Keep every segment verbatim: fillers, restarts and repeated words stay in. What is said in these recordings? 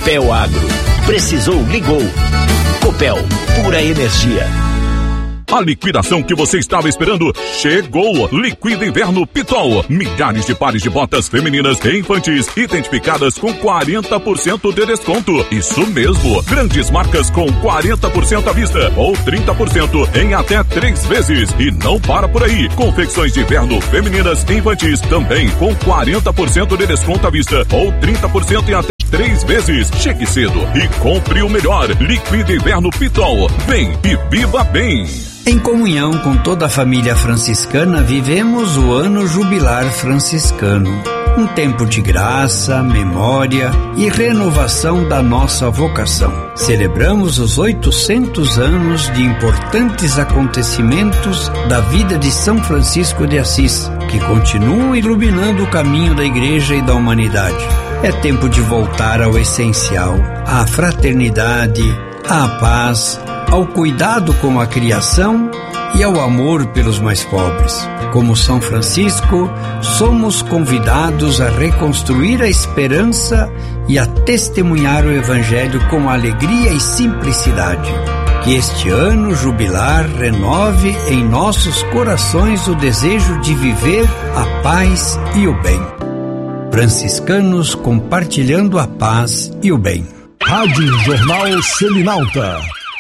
Copel Agro. Precisou, ligou. Copel, pura energia. A liquidação que você estava esperando chegou! Liquida Inverno Pitol. Milhares de pares de botas femininas e infantis identificadas com quarenta por cento de desconto. Isso mesmo! Grandes marcas com quarenta por cento à vista ou trinta por cento em até três vezes. E não para por aí. Confecções de inverno femininas e infantis também com quarenta por cento de desconto à vista ou trinta por cento em até três vezes. Chegue cedo e compre o melhor. Liquida Inverno Pitol. Vem e viva bem! Em comunhão com toda a família franciscana, vivemos o ano jubilar franciscano. Um tempo de graça, memória e renovação da nossa vocação. Celebramos os oitocentos anos de importantes acontecimentos da vida de São Francisco de Assis, que continuam iluminando o caminho da Igreja e da humanidade. É tempo de voltar ao essencial, à fraternidade, à paz, ao cuidado com a criação e ao amor pelos mais pobres. Como São Francisco, somos convidados a reconstruir a esperança e a testemunhar o Evangelho com alegria e simplicidade. Que este ano jubilar renove em nossos corações o desejo de viver a paz e o bem. Franciscanos compartilhando a paz e o bem. Rádio Jornal Seminalta.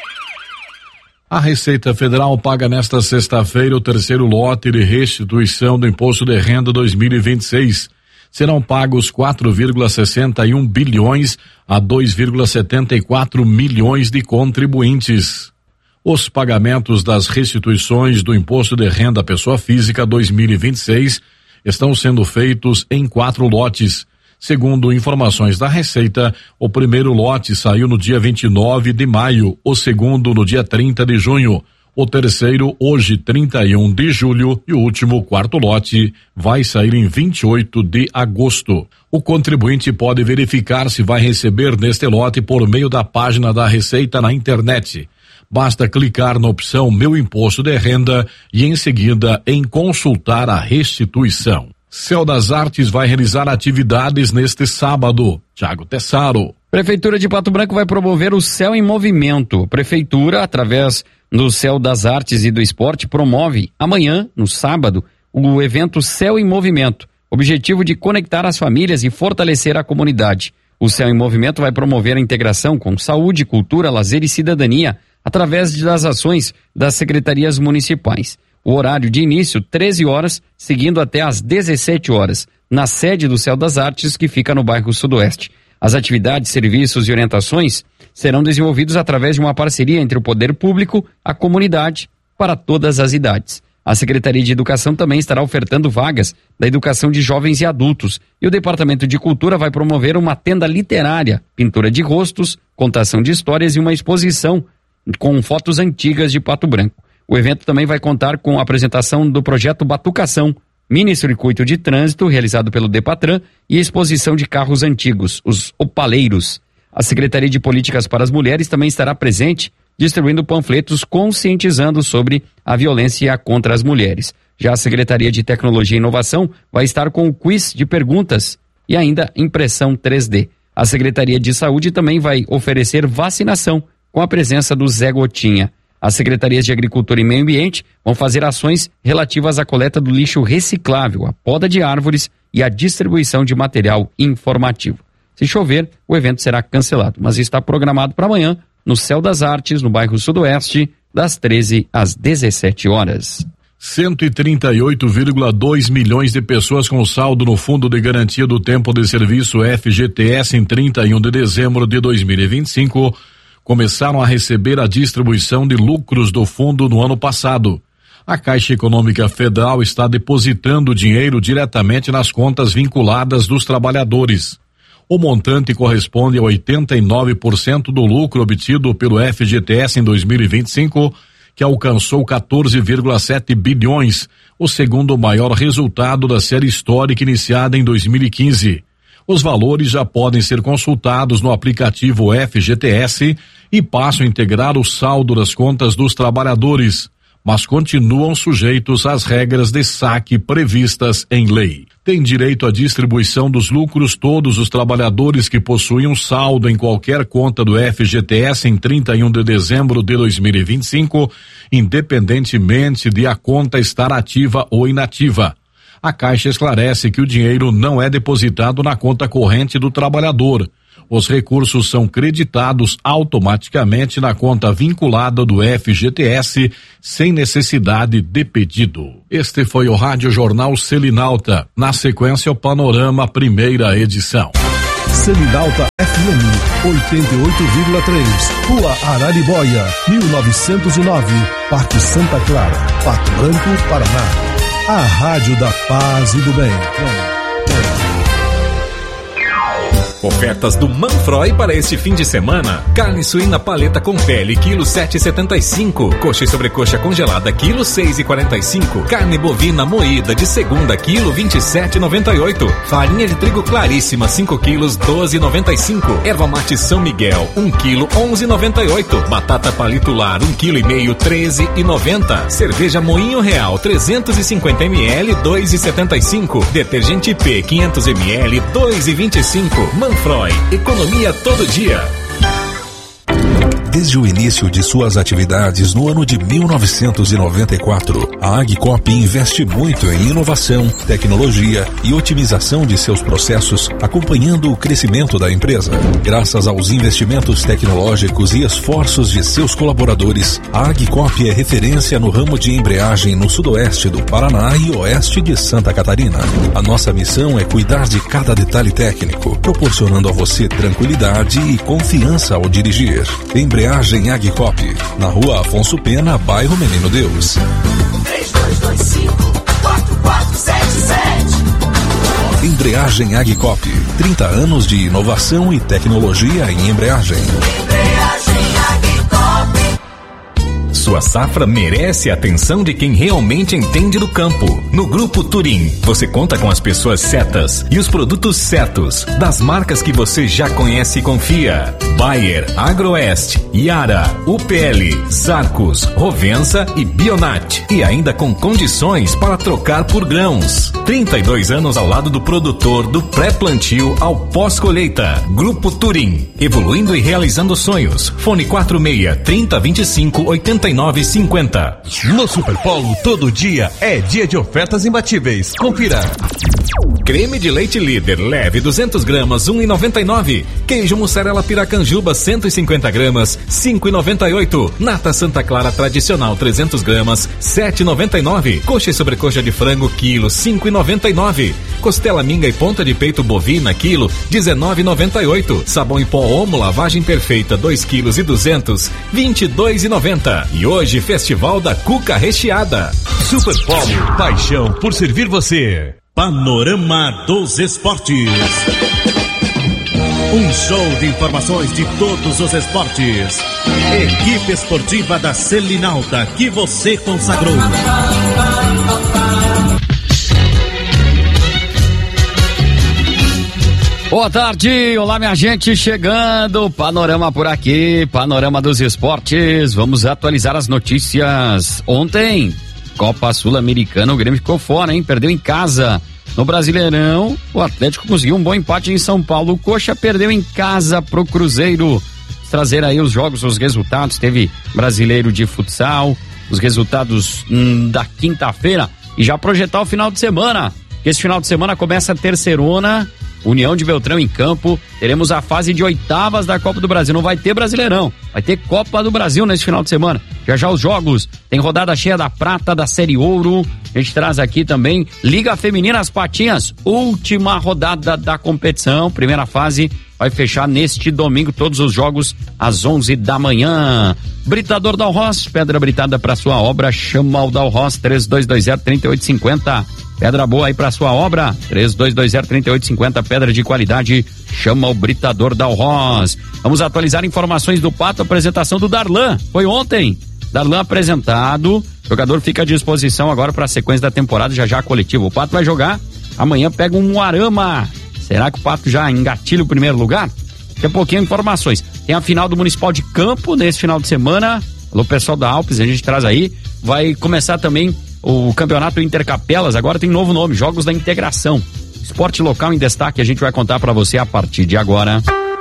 A Receita Federal paga nesta sexta-feira o terceiro lote de restituição do Imposto de Renda dois mil e vinte e seis. Serão pagos quatro vírgula sessenta e um bilhões a dois vírgula setenta e quatro milhões de contribuintes. Os pagamentos das restituições do Imposto de Renda à Pessoa Física dois mil e vinte e seis estão sendo feitos em quatro lotes. Segundo informações da Receita, o primeiro lote saiu no dia vinte e nove de maio, o segundo no dia trinta de junho, o terceiro hoje trinta e um de julho e o último quarto lote vai sair em vinte e oito de agosto. O contribuinte pode verificar se vai receber neste lote por meio da página da Receita na internet. Basta clicar na opção Meu Imposto de Renda e em seguida em consultar a restituição. Céu das Artes vai realizar atividades neste sábado. Thiago Tessaro. Prefeitura de Pato Branco vai promover o Céu em Movimento. Prefeitura, através do Céu das Artes e do Esporte, promove amanhã, no sábado, o evento Céu em Movimento. Objetivo de conectar as famílias e fortalecer a comunidade. O Céu em Movimento vai promover a integração com saúde, cultura, lazer e cidadania, através das ações das secretarias municipais. O horário de início, treze horas, seguindo até às dezessete horas, na sede do Céu das Artes, que fica no bairro Sudoeste. As atividades, serviços e orientações serão desenvolvidos através de uma parceria entre o poder público, a comunidade, para todas as idades. A Secretaria de Educação também estará ofertando vagas da educação de jovens e adultos. E o Departamento de Cultura vai promover uma tenda literária, pintura de rostos, contação de histórias e uma exposição com fotos antigas de Pato Branco. O evento também vai contar com a apresentação do projeto Batucação, mini circuito de trânsito realizado pelo Depatran e exposição de carros antigos, os opaleiros. A Secretaria de Políticas para as Mulheres também estará presente, distribuindo panfletos conscientizando sobre a violência contra as mulheres. Já a Secretaria de Tecnologia e Inovação vai estar com o quiz de perguntas e ainda impressão três D. A Secretaria de Saúde também vai oferecer vacinação com a presença do Zé Gotinha. As secretarias de Agricultura e Meio Ambiente vão fazer ações relativas à coleta do lixo reciclável, a poda de árvores e a distribuição de material informativo. Se chover, o evento será cancelado, mas está programado para amanhã, no Céu das Artes, no bairro Sudoeste, das treze às dezessete horas. cento e trinta e oito vírgula dois milhões de pessoas com saldo no Fundo de Garantia do Tempo de Serviço F G T S em trinta e um de dezembro de dois mil e vinte e cinco começaram a receber a distribuição de lucros do fundo no ano passado. A Caixa Econômica Federal está depositando dinheiro diretamente nas contas vinculadas dos trabalhadores. O montante corresponde a oitenta e nove por cento do lucro obtido pelo F G T S em dois mil e vinte e cinco, que alcançou quatorze vírgula sete bilhões, o segundo maior resultado da série histórica iniciada em dois mil e quinze. Os valores já podem ser consultados no aplicativo F G T S e passam a integrar o saldo das contas dos trabalhadores, mas continuam sujeitos às regras de saque previstas em lei. Tem direito à distribuição dos lucros todos os trabalhadores que possuem um saldo em qualquer conta do F G T S em trinta e um de dezembro de dois mil e vinte e cinco, independentemente de a conta estar ativa ou inativa. A Caixa esclarece que o dinheiro não é depositado na conta corrente do trabalhador. Os recursos são creditados automaticamente na conta vinculada do F G T S, sem necessidade de pedido. Este foi o Rádio Jornal Selinalta. Na sequência, o Panorama, primeira edição. Selinalta F M, oitenta e oito vírgula três, Rua Araribóia, mil novecentos e nove, Parque Santa Clara, Pato Branco, Paraná. A Rádio da Paz e do Bem. Ofertas do Manfroy para este fim de semana. Carne suína paleta com pele, quilo sete e setenta e cinco. Coxa e sobrecoxa congelada, quilo seis e quarenta e cinco. Carne bovina moída de segunda, quilo vinte e sete e noventa e oito. Farinha de trigo claríssima, cinco quilos, doze e noventa e cinco. Erva mate São Miguel, um quilo, onze e noventa e oito. Batata palito lar, um quilo e meio, treze e noventa. Cerveja Moinho Real, trezentos e cinquenta mililitros, dois e setenta e cinco. Detergente P, quinhentos mililitros, dois e vinte e cinco. Manfroy, economia todo dia. Desde o início de suas atividades no ano de mil novecentos e noventa e quatro, a Agcop investe muito em inovação, tecnologia e otimização de seus processos, acompanhando o crescimento da empresa. Graças aos investimentos tecnológicos e esforços de seus colaboradores, a Agcop é referência no ramo de embreagem no sudoeste do Paraná e oeste de Santa Catarina. A nossa missão é cuidar de cada detalhe técnico, proporcionando a você tranquilidade e confiança ao dirigir. Embreagem Agcop, na Rua Afonso Pena, bairro Menino Deus. três dois dois cinco, quatro quatro sete sete. Embreagem Agcop, trinta anos de inovação e tecnologia em embreagem. Embreagem Agcop. Sua safra merece a atenção de quem realmente entende do campo. No Grupo Turim, você conta com as pessoas certas e os produtos certos, das marcas que você já conhece e confia. Bayer, Agroeste, Yara, U P L, Zarcos, Rovensa e Bionat. E ainda com condições para trocar por grãos. trinta e dois anos ao lado do produtor, do pré-plantio ao pós-colheita. Grupo Turim, evoluindo e realizando sonhos. Fone quatro seis, trinta, vinte e cinco, oitenta e nove, cinquenta. No Superpolo, todo dia é dia de ofertas imbatíveis. Confira. Creme de leite líder, leve, duzentos gramas, um real e noventa e nove. Queijo mussarela piracanjuba, cento e cinquenta gramas, cinco reais e noventa e oito. Nata Santa Clara tradicional, trezentos gramas, sete reais e noventa e nove. Coxa e sobrecoxa de frango, quilo, cinco reais e noventa e nove. Costela minga e ponta de peito bovina, quilo, dezenove reais e noventa e oito. Sabão em pó Omo, lavagem perfeita, dois quilos e duzentos, vinte e dois reais e noventa. E hoje, Festival da Cuca Recheada. Superpolo, paixão por servir você. Panorama dos Esportes. Um show de informações de todos os esportes. Equipe esportiva da Selinalta que você consagrou. Boa tarde, olá minha gente, chegando, Panorama por aqui, Panorama dos Esportes. Vamos atualizar as notícias. Ontem, Copa Sul-Americana, o Grêmio ficou fora, hein? Perdeu em casa. No Brasileirão, o Atlético conseguiu um bom empate em São Paulo. O Coxa perdeu em casa pro Cruzeiro. Vamos trazer aí os jogos, os resultados. Teve Brasileiro de Futsal, os resultados hum, da quinta-feira. E já projetar o final de semana. Esse final de semana começa a terceirona. União de Beltrão em campo, teremos a fase de oitavas da Copa do Brasil, não vai ter Brasileirão, vai ter Copa do Brasil nesse final de semana, já já os jogos, tem rodada cheia da prata, da Série Ouro, a gente traz aqui também Liga Feminina As Patinhas, última rodada da competição, primeira fase, vai fechar neste domingo, todos os jogos às onze da manhã. Britador Dalros, pedra britada para sua obra, chama o Dalros, três dois dois zero, três oito cinco zero. Pedra boa aí pra sua obra, três dois dois zero, três oito cinco zero, pedra de qualidade, chama o Britador Dalros. Vamos atualizar informações do Pato, apresentação do Darlan, foi ontem, Darlan apresentado, o jogador fica à disposição agora para a sequência da temporada, já já coletivo. O Pato vai jogar, amanhã pega um Moarama, será que o Pato já engatilha o primeiro lugar? Daqui a pouquinho informações, tem a final do Municipal de Campo nesse final de semana, alô pessoal da Alpes, a gente traz aí, vai começar também O Campeonato Intercapelas agora tem novo nome, Jogos da Integração. Esporte local em destaque, a gente vai contar para você a partir de agora.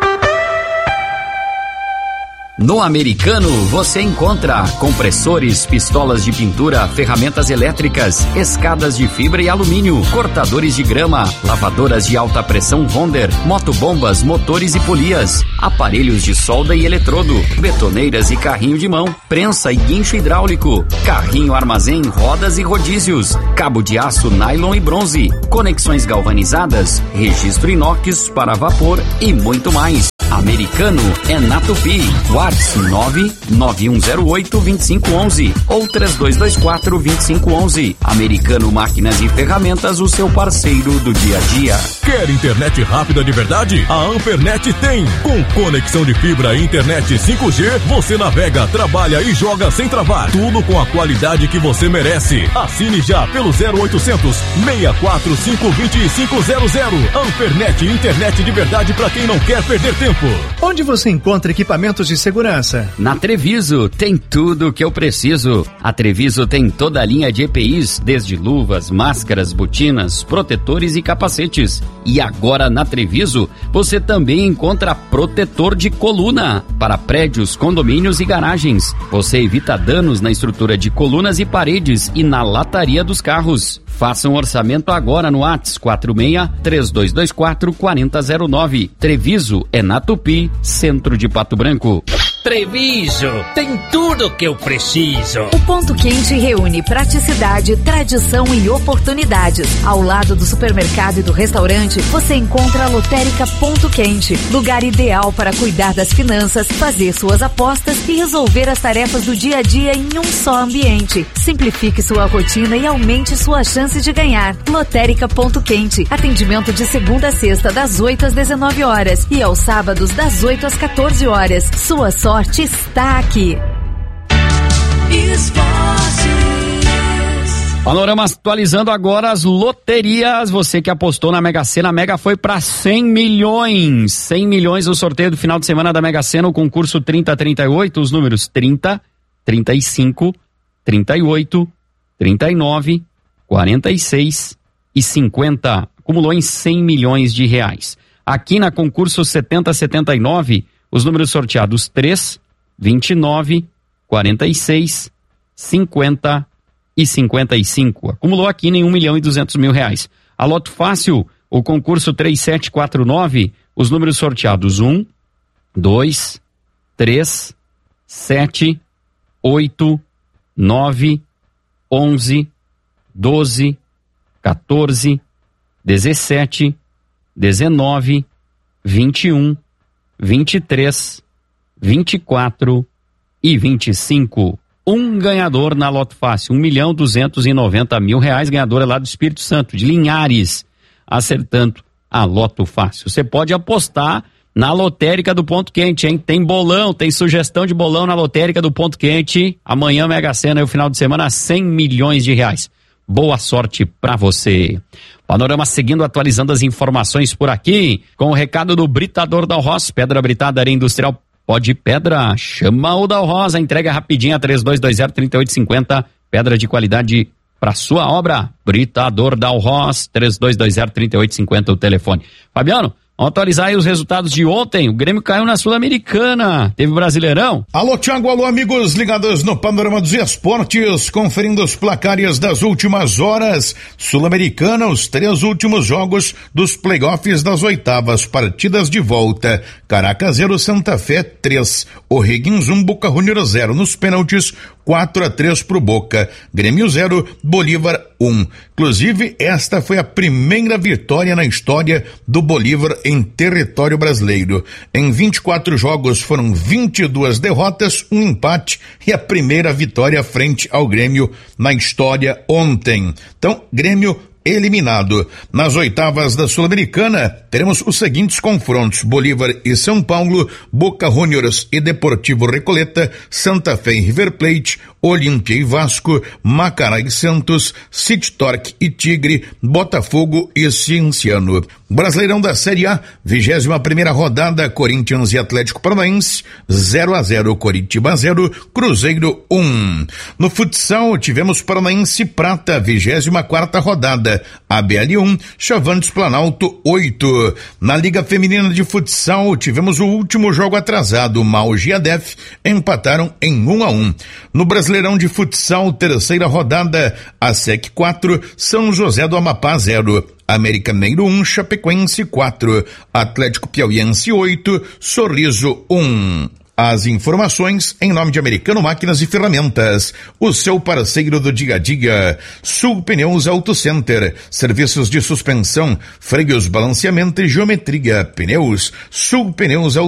No Americano você encontra compressores, pistolas de pintura, ferramentas elétricas, escadas de fibra e alumínio, cortadores de grama, lavadoras de alta pressão Wonder, motobombas, motores e polias, aparelhos de solda e eletrodo, betoneiras e carrinho de mão, prensa e guincho hidráulico, carrinho armazém, rodas e rodízios, cabo de aço, nylon e bronze, conexões galvanizadas, registro inox para vapor e muito mais. Americano é na Tupi. WhatsApp nove nove um zero oito dois cinco um um ou três dois dois quatro dois cinco um um. Americano Máquinas e Ferramentas, o seu parceiro do dia a dia. Quer internet rápida de verdade? A Ampernet tem. Com conexão de fibra e internet cinco G, você navega, trabalha e joga sem travar. Tudo com a qualidade que você merece. Assine já pelo zero oitocentos, seis quatro cinco, dois cinco zero zero. Ampernet, internet de verdade para quem não quer perder tempo. Onde você encontra equipamentos de segurança? Na Treviso tem tudo o que eu preciso. A Treviso tem toda a linha de E P Is, desde luvas, máscaras, botinas, protetores e capacetes. E agora na Treviso você também encontra protetor de coluna para prédios, condomínios e garagens. Você evita danos na estrutura de colunas e paredes e na lataria dos carros. Faça um orçamento agora no WhatsApp quatro seis, três dois dois quatro, quatro zero zero nove. Treviso é na Tupi, centro de Pato Branco. Treviso, tem tudo que eu preciso. O Ponto Quente reúne praticidade, tradição e oportunidades. Ao lado do supermercado e do restaurante, você encontra a Lotérica Ponto Quente, lugar ideal para cuidar das finanças, fazer suas apostas e resolver as tarefas do dia a dia em um só ambiente. Simplifique sua rotina e aumente sua chance de ganhar. Lotérica Ponto Quente, atendimento de segunda a sexta das oito às dezenove horas e aos sábados das oito às quatorze horas. Sua sorte está aqui. Panorama atualizando agora as loterias. Você que apostou na Mega Sena, a Mega foi para cem milhões. cem milhões o sorteio do final de semana da Mega Sena, o concurso trinta trinta e oito, os números trinta, trinta e cinco, trinta e oito, trinta e nove, quarenta e seis e cinquenta. Acumulou em cem milhões de reais. Aqui na concurso setenta setenta e nove, os números sorteados três, vinte e nove, quarenta e seis, cinquenta e cinquenta e cinco. Acumulou aqui em um milhão e duzentos mil reais. A Loto Fácil, o concurso três sete quatro nove, os números sorteados um, dois, três, sete, oito, nove, onze, doze, quatorze, dezessete, dezenove, vinte e um, vinte e três, vinte e quatro e vinte e cinco. Um ganhador na Loto Fácil, um milhão duzentos e noventa mil reais, ganhador é lá do Espírito Santo, de Linhares, acertando a Loto Fácil. Você pode apostar na lotérica do Ponto Quente, hein? Tem bolão, tem sugestão de bolão na lotérica do Ponto Quente. Amanhã Mega Sena, o final de semana, cem milhões de reais. Boa sorte pra você. Panorama seguindo, atualizando as informações por aqui, com o recado do Britador Dalhoz, pedra britada, área industrial, pó de pedra, chama o Dalhoz, a entrega rapidinha, três dois dois zero, três oito cinco zero, pedra de qualidade para sua obra, Britador Dalhoz, três dois dois zero, três oito cinco zero, o telefone. Fabiano, vamos atualizar aí os resultados de ontem. O Grêmio caiu na Sul-Americana. Teve Brasileirão? Alô, Thiago, alô, amigos ligados no Panorama dos Esportes, conferindo os placares das últimas horas. Sul-Americana, os três últimos jogos dos playoffs das oitavas, partidas de volta. Caracas zero, Santa Fé três. O'Higgins um, Boca Juniors zero. Nos pênaltis, quatro a três pro Boca. Grêmio zero, Bolívar um. Inclusive, esta foi a primeira vitória na história do Bolívar em território brasileiro. Em vinte e quatro jogos foram vinte e duas derrotas, um empate e a primeira vitória frente ao Grêmio na história ontem. Então, Grêmio eliminado. Nas oitavas da Sul-Americana, teremos os seguintes confrontos: Bolívar e São Paulo, Boca Juniors e Deportivo Recoleta, Santa Fé e River Plate, Olímpia e Vasco, Macará e Santos, City Torque e Tigre, Botafogo e Cienciano. Brasileirão da Série A, vigésima primeira rodada, Corinthians e Atlético Paranaense, zero a zero, Coritiba zero, Cruzeiro um. No futsal, tivemos Paranaense Prata, vigésima quarta rodada, A B L um, Chavantes Planalto oito. Na Liga Feminina de Futsal, tivemos o último jogo atrasado, Maugi e a D E F empataram em um a um. No Brasileirão de Futsal, terceira rodada, A S E C quatro, São José do Amapá zero. Americaneiro um, Chapecoense quatro, Atlético Piauiense oito, Sorriso um. As informações em nome de Americano Máquinas e Ferramentas, o seu parceiro do dia a dia. Sul Pneus Auto Center, serviços de suspensão, freios, balanceamento e geometria. Pneus Sul Pneus Auto